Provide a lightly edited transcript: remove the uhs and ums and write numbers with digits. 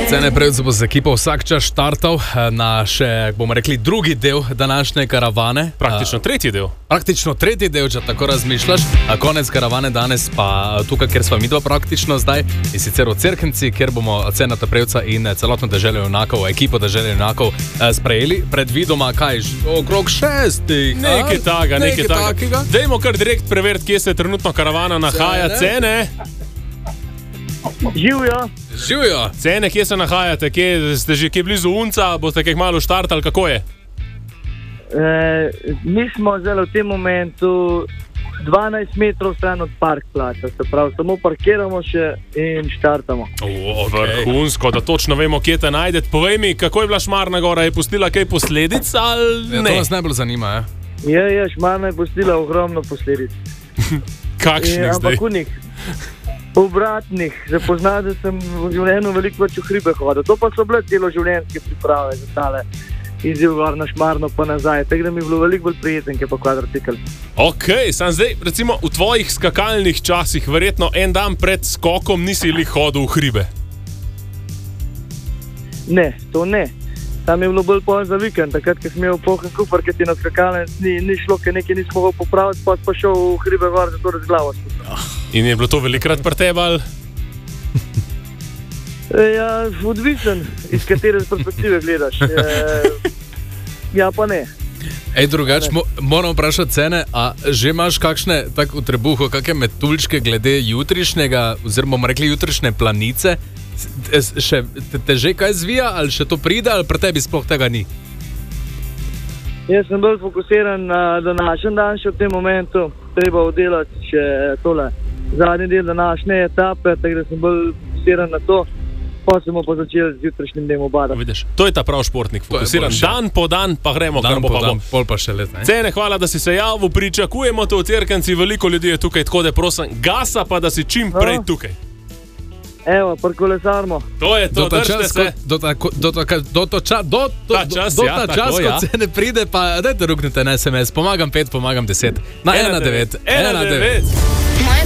Cene prejcu bo z ekipo vsak čas štartal na še, bomo rekli, drugi del današnje karavane. Praktično tretji del. Praktično tretji del, če tako razmišljaš. Konec karavane danes pa tukaj, kjer sva midva praktično zdaj, in sicer v Cerknici, kjer bomo Ceneta Prevca in celotno deželo junakov, ekipo deželo junakov sprejeli. Predvidoma, kaj, okrog 6. Nekaj takega. Dajmo kar direkt preveriti, kje se trenutno karavana nahaja. Cene. Živijo. Cene, kje se nahajate? Ste že kje blizu Unca? Boste kaj malo štartali? Kako je? Mi smo zdaj v tem momentu 12 metrov stran od parkplaca. Se pravi, samo parkiramo še in štartamo. Vrhunsko, da točno vemo, kje te najdete. Povej mi, kako je bila Šmarna gora? Je pustila kaj posledic ali ne? To nas najbolj zanima, Šmarna je pustila ogromno posledic. Kakšnih zdaj? Ampak unik. Obratnih, že pozna, da sem v življenju veliko več v hribe hodil. To pa so bile celoživljenjske priprave za tale izziv gor na Šmarno pa nazaj. Tako da mi je bilo veliko bolj prijeten, kot pa kvadrocikl. Ok, sam zdaj, recimo v tvojih skakalnih časih, verjetno en dan pred skokom nisi li hodil v hribe? Ne, to ne. Tam je bilo bolj za vikend, takrat, ko sem imel poln kufr, ker ti na skakalnic ni šlo, ker nekaj nismo mogli popraviti, pa šel v hribe gor, zato da z glavo spustil. In je bilo to velikrat pri tebi ali? Odvisen, iz katere perspektive gledaš. Pa ne. Drugače, moram vprašati Cene, a že imaš kakšne, tako v trebuhu, kakšne metuljčke glede jutrišnjega, oziroma bomo rekli jutrišnje planice? Te že kaj zvija, ali še to pride, ali pri tebi sploh tega ni? Jaz sem bolj fokusiran na današnji dan še v tem momentu. Treba oddelati še tole zadnji del današnje etape, tako da sem bolj fokusiran na to. Pa smo pa začeli z jutrišnjim dnem obada. Vidiš, to je ta prav športnik, fokusiran dan po dan, pa gremo, kar bo pa bo. Pol pa še let, ne? Cene, hvala, da si se javil, pričakujemo te v Cerknici, veliko ljudi je tukaj, tako da prosim, gasa pa, da si čim prej tukaj. Evo, parkolesarmo. To je to, držite se. Do ta čas, ko Cene pride, pa dajte ruknite na SMS, pomagam 5, pomagam 10. Na 1-9.